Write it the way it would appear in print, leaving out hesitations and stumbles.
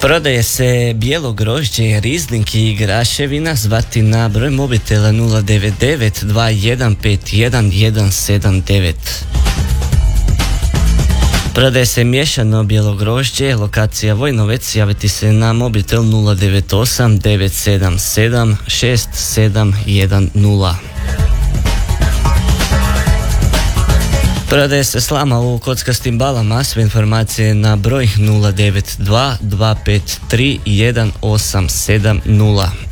Prodaje se bijelo grožđe, rizling i graševina. Zvati na broj mobitela 099 2151 179. Prodaje se miješano bijelo grožđe, lokacija Vojnovec. Javiti se na mobitel 098 977 6710. Prodaje se slama u kockastim balama. Sve informacije na broj 092 253 1870.